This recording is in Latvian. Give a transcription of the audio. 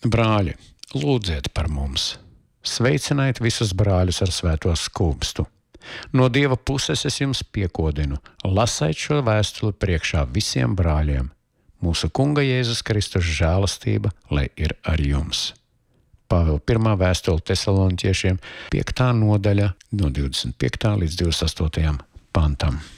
Brāļi, lūdziet par mums! Sveiciniet visus brāļus ar svēto skūpstu. No Dieva puses es jums piekodinu, lasēt šo vēstuli priekšā visiem brāļiem. Mūsu Kunga Jēzus Kristus žēlastība, lai ir ar jums. Pāvila 1. vēstule Tesaloniķiešiem, 5. nodaļa, no 25. līdz 28. pantam.